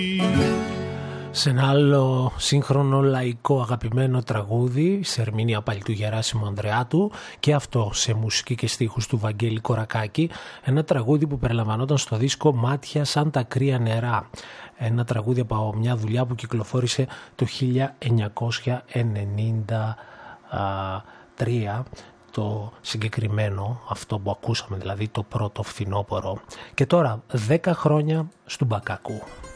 Σε ένα άλλο σύγχρονο λαϊκό αγαπημένο τραγούδι, σε ερμηνεία πάλι του Γεράσιμου Ανδρεάτου, και αυτό σε μουσική και στίχους του Βαγγέλη Κορακάκη, ένα τραγούδι που περιλαμβανόταν στο δίσκο «Μάτια σαν τα κρύα νερά». Ένα τραγούδι από μια δουλειά που κυκλοφόρησε το 1993, το συγκεκριμένο, αυτό που ακούσαμε, δηλαδή το πρώτο φθινόπωρο. Και τώρα 10 χρόνια στον Μπακάκου.